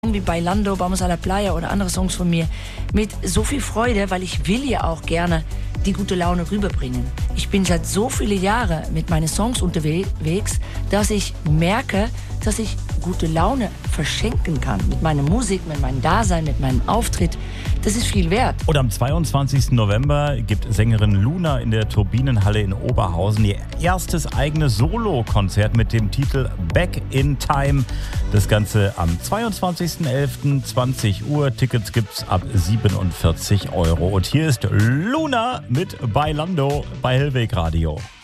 wie Bailando, Vamos a la Playa oder andere Songs von mir mit so viel Freude, weil ich will ja auch gerne die gute Laune rüberbringen. Ich bin seit so viele Jahre mit meinen Songs unterwegs, dass ich merke, dass ich gute Laune verschenken kann. Mit meiner Musik, mit meinem Dasein, mit meinem Auftritt. Das ist viel wert. Und am 22. November gibt Sängerin Luna in der Turbinenhalle in Oberhausen ihr erstes eigenes Solo-Konzert mit dem Titel Back in Time. Das Ganze am 22.11. 20 Uhr. Tickets gibt's ab 47 €. Und hier ist Luna mit Bailando bei Hellweg Radio.